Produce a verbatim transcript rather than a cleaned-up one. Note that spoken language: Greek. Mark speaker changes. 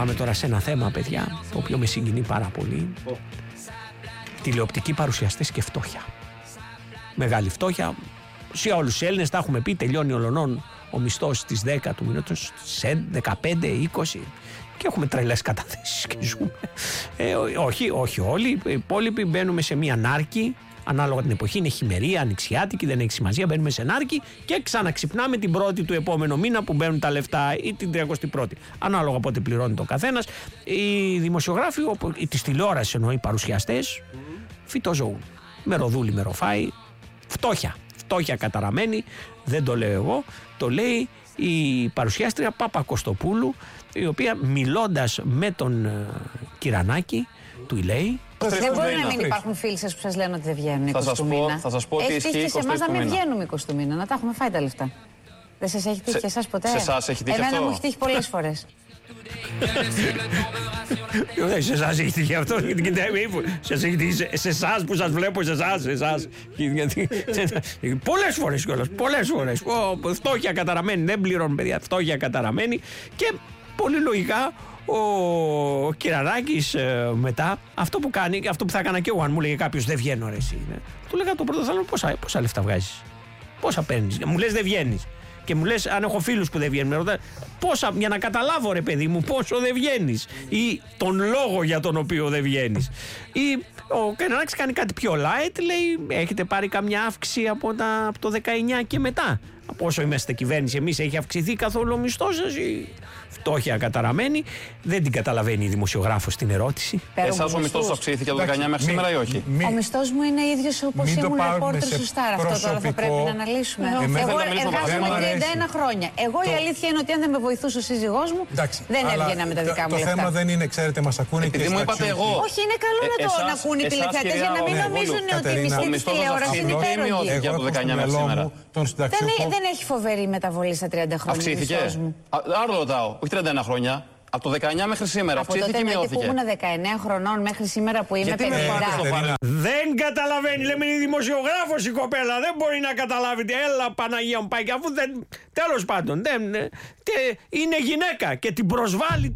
Speaker 1: πάμε τώρα σε ένα θέμα, παιδιά, το οποίο με συγκινεί πάρα πολύ. Oh. Τηλεοπτικοί παρουσιαστές και φτώχεια. Μεγάλη φτώχεια. Σε όλους τους Έλληνες τα έχουμε πει, τελειώνει ολονών ο μισθός στις δέκα του μηνότος, σε δεκαπέντε είκοσι και έχουμε τρελές καταθέσεις και ζούμε. Ε, όχι, όχι όλοι. Οι υπόλοιποι μπαίνουμε σε μία νάρκη. Ανάλογα την εποχή είναι χειμερία, ανοιξιάτικη, δεν έχει σημασία. Μπαίνουμε σε νάρκη και ξαναξυπνάμε την πρώτη του επόμενου μήνα που μπαίνουν τα λεφτά ή την τριακοστή πρώτη. Ανάλογα πότε πληρώνει το καθένας. Οι δημοσιογράφοι, τη τηλεόραση εννοεί, οι παρουσιαστές, mm. φυτοζωούν. Μεροδούλη, μεροφάι, φτώχεια. Φτώχεια καταραμένη, δεν το λέω εγώ, το λέει η παρουσιάστρια Πάπα Κωστοπούλου, η οποία μιλώντας με τον uh, Κυρανάκη, του λέει.
Speaker 2: Δεν μπορεί να μην υπάρχουν φίλοι σας που σας λένε ότι δεν βγαίνουν είκοσι του μήνα.
Speaker 3: Θα σας πω τι ισχύει
Speaker 2: και σε εμάς να μην βγαίνουμε είκοσι του μήνα, να τα έχουμε φάει τα λεφτά. Δεν σας έχει τύχει και εσάς ποτέ?
Speaker 3: Σε εσάς έχει τύχει
Speaker 2: Εμένα
Speaker 3: αυτό?
Speaker 2: μου έχει τύχει πολλές φορές.
Speaker 1: Σε εσάς έχει τύχει αυτό? Σε εσάς που σας βλέπω, σε εσάς, σε εσάς. Πολλές φορές κιόλας, πολλές φορές. Φτώχεια καταραμένη, δεν πληρώνουν παιδιά, φτώχεια καταραμένη. Και πολύ λογικά ο Κυρανάκης ε, μετά αυτό που κάνει, αυτό που θα έκανα και εγώ αν μου λέγε κάποιος δεν βγαίνω ρε εσύ, ναι. Του λέγα το πρώτο θέλω πόσα, πόσα λεφτά βγάζεις, πόσα παίρνεις, μου λες δεν βγαίνεις και μου λες αν έχω φίλους που δεν βγαίνουν ρωτά, πόσα, για να καταλάβω ρε παιδί μου πόσο δεν βγαίνεις ή τον λόγο για τον οποίο δεν βγαίνεις. Ή ο Κυρανάκης κάνει κάτι πιο light, λέει έχετε πάρει καμιά αύξηση από, τα, από το δεκαεννιά και μετά, από όσο είμαστε κυβέρνηση εμείς, έχει αυξηθεί καθόλου ο μισθός σας ή... Φτώχεια καταραμένη, δεν την καταλαβαίνει η δημοσιογράφος την ερώτηση.
Speaker 3: Εσάς ο μισθός σας αυξήθηκε από το δεκαεννιά μέχρι σήμερα ή όχι?
Speaker 2: Μη, ο μισθός μου είναι ίδιος όπως ήμουν ρεπόρτερ στο Σταρ. Αυτό τώρα θα πρέπει να αναλύσουμε.
Speaker 3: Εμένα
Speaker 2: Εγώ
Speaker 3: εργάζομαι
Speaker 2: τριάντα ένα χρόνια. Εγώ το... η αλήθεια είναι ότι αν δεν με βοηθούσε ο σύζυγός μου, εντάξει, δεν έβγαινα με τα δικά μου λεφτά.
Speaker 4: Το θέμα δεν είναι, ξέρετε, μας ακούνε και
Speaker 3: μου είπατε εγώ.
Speaker 2: Όχι, είναι καλό να το ακούν οι τηλεθεατές για να μην νομίζουν ότι η μισθή της τηλεόρασης είναι υπέρογγη.
Speaker 3: Από το δεκαεννιά μέχρι σήμερα.
Speaker 2: Δεν έχει φοβερή μεταβολή στα τριάντα χρόνια.
Speaker 3: Αυξήθηκε. Άρα ρωτάω, όχι τριάντα ένα χρόνια. Από το δεκαεννιά μέχρι σήμερα, αυξήθηκε ή μειώθηκε?
Speaker 2: Από τότε που ήμουν δεκαεννέα χρονών μέχρι σήμερα που είμαι πενήντα.
Speaker 1: Δεν καταλαβαίνει, λέμε η δημοσιογράφος η κοπέλα, δεν μπορεί να καταλάβει. Έλα Παναγία μου πάει και αφού δεν... Τέλος πάντων, δεν, είναι γυναίκα και την προσβάλλει